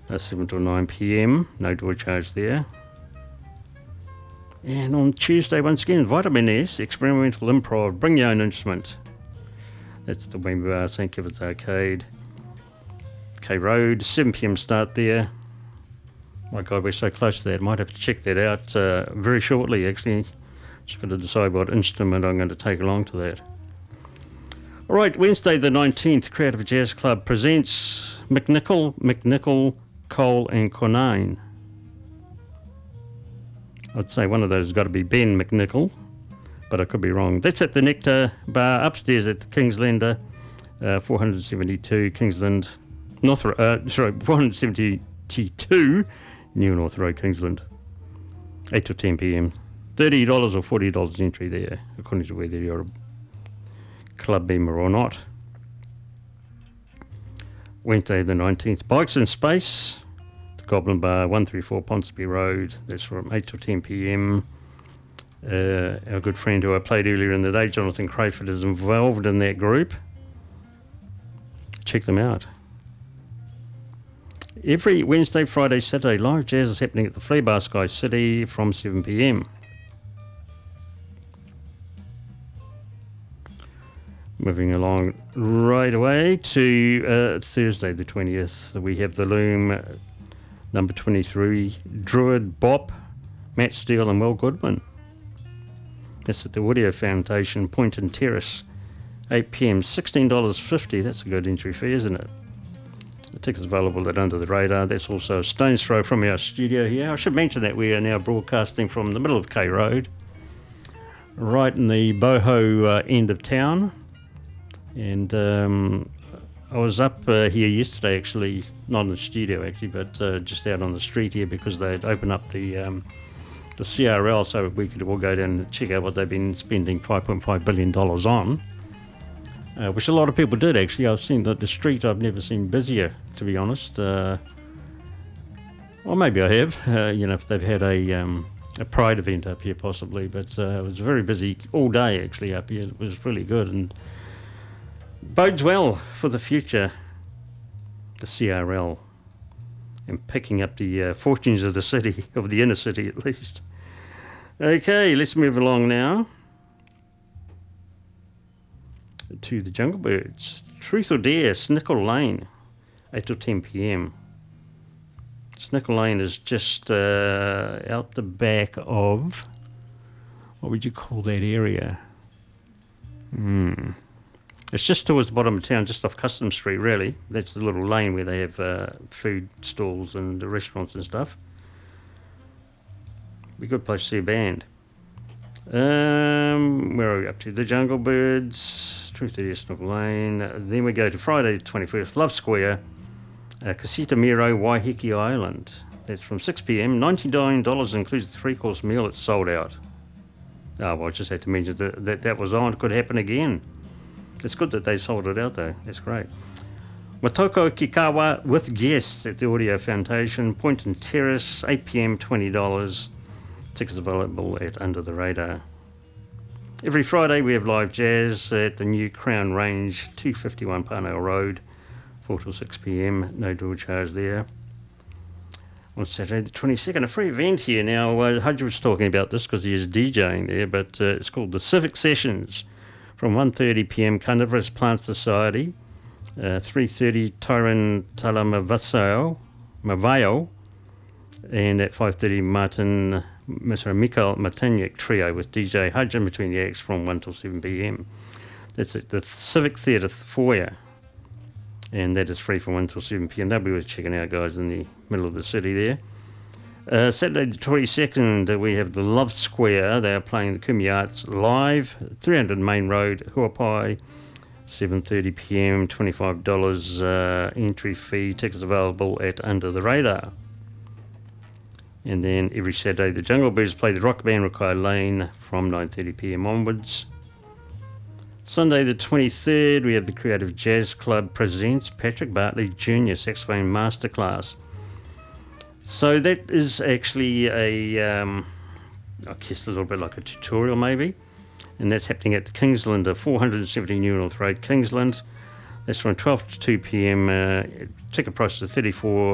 7 till 9 p.m. No door charge there. And on Tuesday, once again, Vitamin S, Experimental Improv, Bring Your Own Instrument. That's at the Wemba St Gibbons Arcade, K Road, 7 p.m. start there. My God, we're so close to that. Might have to check that out very shortly, actually. Just got to decide what instrument I'm going to take along to that. All right, Wednesday the 19th, Creative Jazz Club presents McNichol, Cole and Cornane. I'd say one of those has got to be Ben McNichol, but I could be wrong. That's at the Nectar Bar upstairs at Kingsland, 472 Kingsland, 472 New North Road, Kingsland, 8 to 10 p.m. $30 or $40 entry there, according to whether you're a club member or not. Wednesday the 19th, Bikes in Space, the Goblin Bar, 134 Ponsonby Road. That's from 8 to 10 p.m. Our good friend who I played earlier in the day, Jonathan Crayford, is involved in that group. Check them out. Every Wednesday, Friday, Saturday, live jazz is happening at the Flea Bar Sky City from 7 p.m. Moving along right away to Thursday the 20th, we have the Loom, number 23, Druid, Bop, Matt Steele and Will Goodman. That's at the Audio Foundation, Poynton Terrace, 8 p.m, $16.50. That's a good entry fee, isn't it? The ticket's available at Under the Radar. That's also a stone's throw from our studio here. I should mention that we are now broadcasting from the middle of K Road, right in the boho end of town. And I was up here yesterday, actually, not in the studio actually, but just out on the street here because they'd opened up the CRL so we could all go down and check out what they've been spending $5.5 billion on. Which a lot of people did, actually. I've seen that the street I've never seen busier, to be honest. Well, maybe I have, if they've had a Pride event up here possibly, but it was very busy all day actually up here. It was really good and bodes well for the future, the CRL, and picking up the fortunes of the city, of the inner city at least. Okay, let's move along now to the Jungle Birds. Truth or Dare, Snickle Lane, 8 till 10 p.m. Snickle Lane is just out the back of, what would you call that area? It's just towards the bottom of town, just off Custom Street, really. That's the little lane where they have food stalls and restaurants and stuff. Be a good place to see a band. Where are we up to? The Jungle Birds, Truth or Dare, Snickle Lane. Then we go to Friday the 21st, Love Square, Casita Miro, Waiheke Island. That's from 6 p.m. $99 includes the three-course meal. It's sold out. Oh, well, I just had to mention that was on. It could happen again. It's good that they sold it out, though. That's great. Motoko Kikawa with guests at the Audio Foundation, Poynton Terrace, 8 p.m, $20. Tickets available at Under the Radar. Every Friday we have live jazz at the new Crown Range, 251 Parnell Road, 4 till 6 p.m. No door charge there. On Saturday the 22nd, a free event here. Now, Hudge was talking about this because he is DJing there, but it's called the Civic Sessions from 1:30 p.m. Carnivorous Plant Society, 3:30 Tyron Talamavayo, and at 5:30 Mikhail Matiniak Trio with DJ Hudge in between the acts from 1 till 7 p.m. That's at the Civic Theatre foyer, and that is free from 1 till 7 p.m. They'll be worth checking out, guys, in the middle of the city there. Saturday the 22nd, we have the Love Square. They are playing the Kumi Arts live, 300 Main Road, Huapai, 7:30 p.m, $25 entry fee. Tickets available at Under the Radar. And then every Saturday, the Jungle Birds play the rock band Rokai Lane from 9:30 p.m. onwards. Sunday the 23rd, we have the Creative Jazz Club presents Patrick Bartley Jr. Saxophone Masterclass. So that is actually I guess a little bit like a tutorial maybe. And that's happening at the Kingsland, 470 New North Road, Kingsland. That's from 12 to 2 p.m. Ticket price is $34